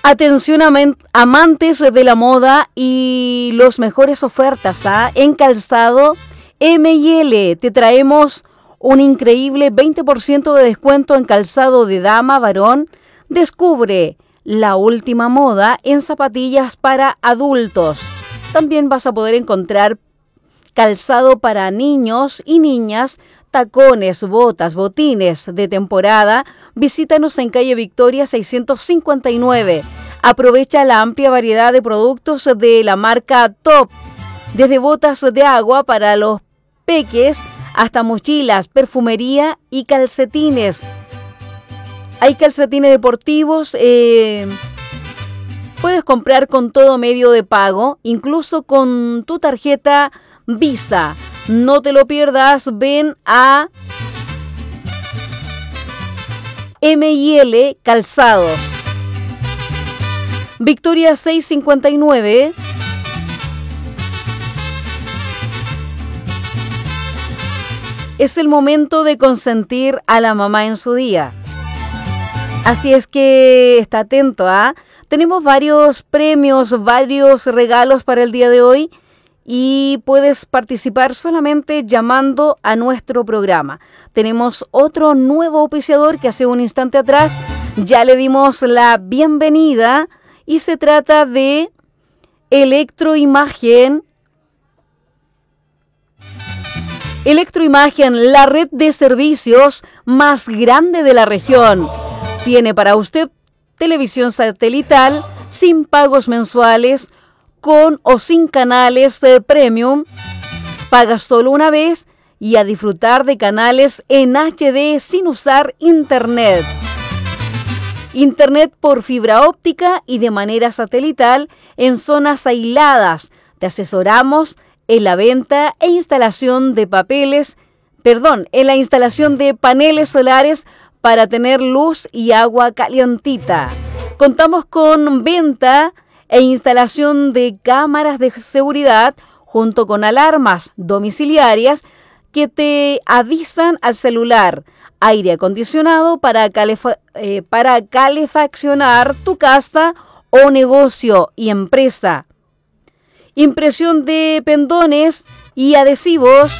Atención amantes de la moda y los mejores ofertas en calzado M&L. Te traemos un increíble 20% de descuento en calzado de dama, varón. Descubre la última moda en zapatillas para adultos. También vas a poder encontrar calzado para niños y niñas, tacones, botas, botines de temporada. Visítanos en calle Victoria 659. Aprovecha la amplia variedad de productos de la marca Top, desde botas de agua para los peques hasta mochilas, perfumería y calcetines. Hay calcetines deportivos, puedes comprar con todo medio de pago, incluso con tu tarjeta Visa. No te lo pierdas, ven a M&L Calzados. Victoria 659. Es el momento de consentir a la mamá en su día. Así es que está atento, Tenemos varios premios, varios regalos para el día de hoy y puedes participar solamente llamando a nuestro programa. Tenemos otro nuevo auspiciador que hace un instante atrás ya le dimos la bienvenida y se trata de Electroimagen. Electroimagen, la red de servicios más grande de la región. Tiene para usted televisión satelital sin pagos mensuales, con o sin canales premium. Pagas solo una vez y a disfrutar de canales en HD sin usar internet. Internet por fibra óptica y de manera satelital en zonas aisladas. Te asesoramos en la venta e instalación de en la instalación de paneles solares para tener luz y agua calientita. Contamos con venta e instalación de cámaras de seguridad junto con alarmas domiciliarias que te avisan al celular. Aire acondicionado para calefaccionar tu casa o negocio y empresa. Impresión de pendones y adhesivos.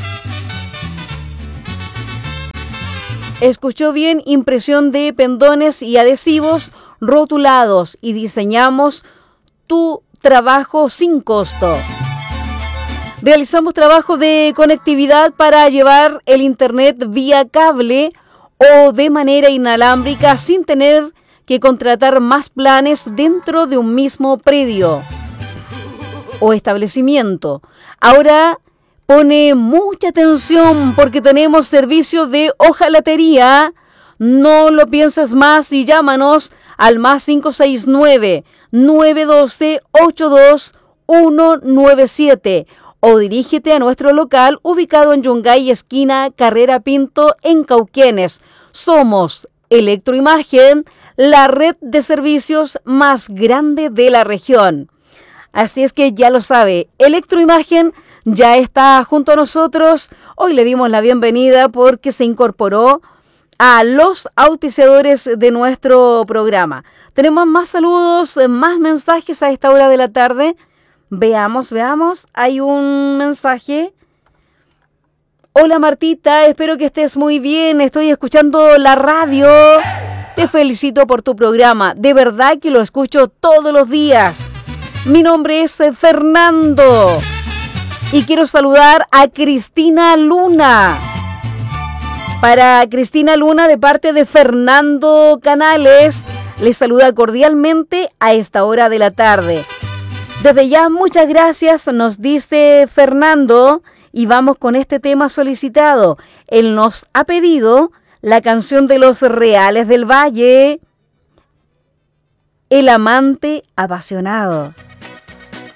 Escuchó bien, impresión de pendones y adhesivos rotulados y diseñamos tu trabajo sin costo. Realizamos trabajo de conectividad para llevar el internet vía cable o de manera inalámbrica sin tener que contratar más planes dentro de un mismo predio o establecimiento. Ahora pone mucha atención porque tenemos servicio de hojalatería. No lo pienses más y llámanos al más 569-912-82197 o dirígete a nuestro local ubicado en Yungay, esquina Carrera Pinto, en Cauquenes. Somos Electroimagen, la red de servicios más grande de la región. Así es que ya lo sabe, Electroimagen ya está junto a nosotros. Hoy le dimos la bienvenida porque se incorporó a los auspiciadores de nuestro programa. Tenemos más saludos, más mensajes a esta hora de la tarde. Veamos. Hay un mensaje. Hola Martita, espero que estés muy bien. Estoy escuchando la radio. Te felicito por tu programa. De verdad que lo escucho todos los días. Mi nombre es Fernando. Y quiero saludar a Cristina Luna. Para Cristina Luna, de parte de Fernando Canales, les saluda cordialmente a esta hora de la tarde. Desde ya, muchas gracias, nos dice Fernando, y vamos con este tema solicitado. Él nos ha pedido la canción de Los Reales del Valle, El amante apasionado.